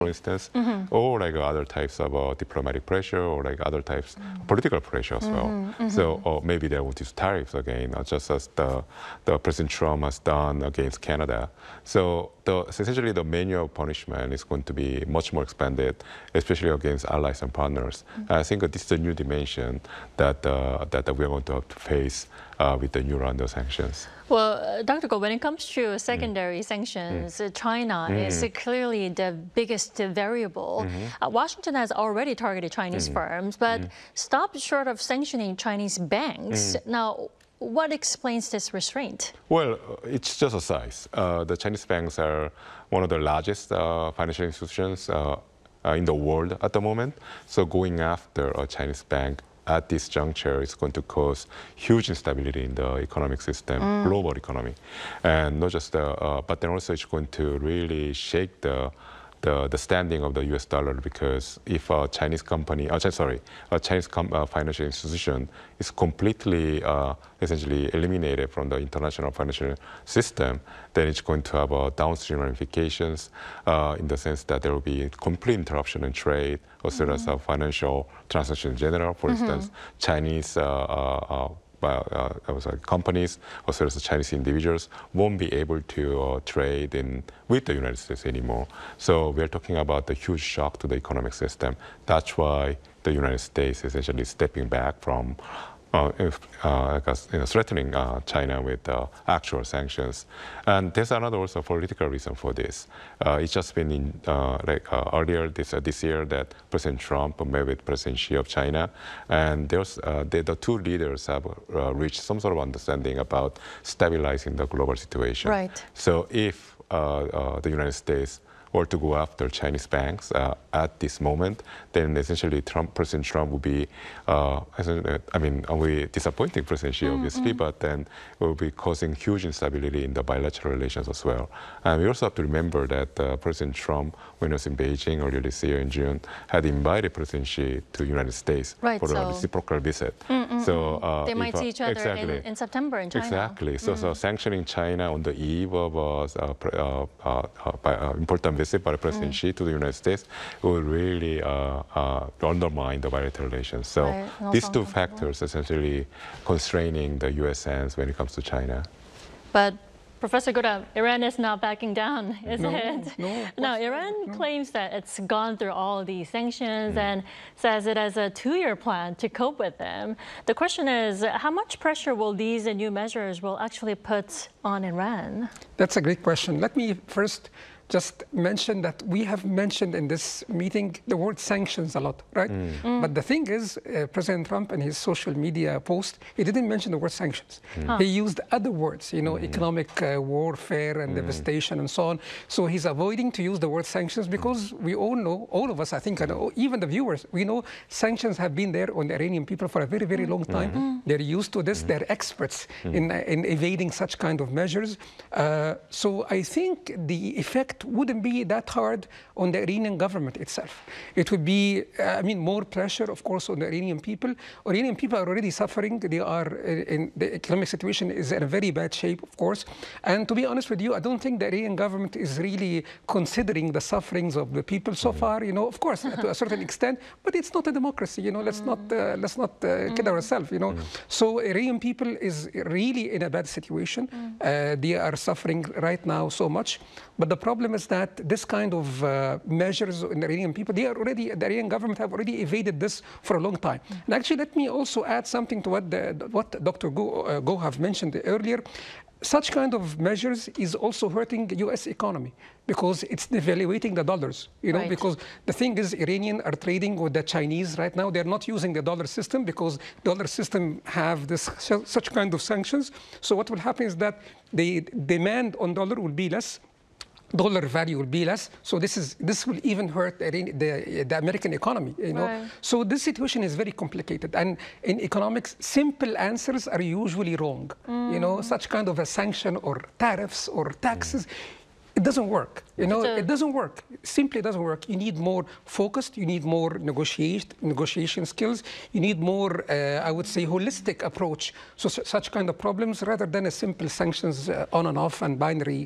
for instance, or like other types of diplomatic pressure, or like other types of political pressure as well. So, or maybe they would use tariffs again, just as the President Trump has done against Canada. So essentially the menu of punishment is going to be much more expanded, especially against allies and partners. And I think this is a new dimension that we are going to have to face with the new round of sanctions. Well, Dr. Goh, when it comes to secondary sanctions, China is clearly the biggest variable. Washington has already targeted Chinese firms, but stopped short of sanctioning Chinese banks. Now, what explains this restraint? Well, it's just a size. The Chinese banks are one of the largest financial institutions in the world at the moment. So going after a Chinese bank at this juncture is going to cause huge instability in the economic system, global economy. And not just but then also it's going to really shake the standing of the U.S. dollar, because if a Chinese company, a Chinese financial institution is completely, essentially eliminated from the international financial system, then it's going to have downstream ramifications in the sense that there will be complete interruption in trade, as well as financial transactions in general. For instance, Chinese companies, as well as the Chinese individuals, won't be able to trade with the United States anymore. So we're talking about a huge shock to the economic system. That's why the United States is essentially stepping back from threatening China with actual sanctions. And there's another also political reason for this. It's just been earlier this year that President Trump met with President Xi of China, and the two leaders have reached some sort of understanding about stabilizing the global situation. Right. So if the United States or to go after Chinese banks at this moment, then essentially President Trump will be, we disappointing President Xi, obviously, but then it will be causing huge instability in the bilateral relations as well. And we also have to remember that President Trump, when he was in Beijing earlier this year in June, had invited President Xi to the United States for a reciprocal visit. So they might see each other in September in China. Exactly. So sanctioning China on the eve of important visit by President Xi to the United States will really undermine the bilateral relations. So these two factors essentially constraining the U.S. hands when it comes to China. But Professor Goh, Iran is not backing down, is it? No, Iran claims that it's gone through all these sanctions and says it has a 2-year plan to cope with them. The question is, how much pressure will these new measures will actually put on Iran? That's a great question. Let me first just mention that we have mentioned in this meeting the word sanctions a lot, right? But the thing is, President Trump in his social media post, he didn't mention the word sanctions. He used other words, economic warfare and devastation and so on. So he's avoiding to use the word sanctions because we all know, all of us, I think, even the viewers, we know sanctions have been there on the Iranian people for a very, very long time. They're used to this. They're experts in evading such kind of measures. So I think the effect wouldn't be that hard on the Iranian government itself. It would be, more pressure, of course, on the Iranian people. Iranian people are already suffering. They are in the economic situation is in a very bad shape, of course. And to be honest with you, I don't think the Iranian government is really considering the sufferings of the people so far. Of course, to a certain extent, but it's not a democracy. Let's not kid ourselves. So Iranian people is really in a bad situation. They are suffering right now so much. But the problem is that this kind of measures in the Iranian people, the Iranian government have already evaded this for a long time. And actually, let me also add something to what Dr. Goh have mentioned earlier. Such kind of measures is also hurting the U.S. economy because it's devaluating the dollars, because the thing is Iranians are trading with the Chinese right now. They're not using the dollar system because dollar system have such kind of sanctions. So what will happen is that the demand on dollar will be less. Dollar value will be less, so this will even hurt the American economy. So this situation is very complicated, and in economics, simple answers are usually wrong. Such kind of a sanction or tariffs or taxes. It doesn't work. It doesn't work. It simply doesn't work. You need more focused. You need more negotiation skills. You need more, I would say, holistic approach to such kind of problems rather than a simple sanctions on and off and binary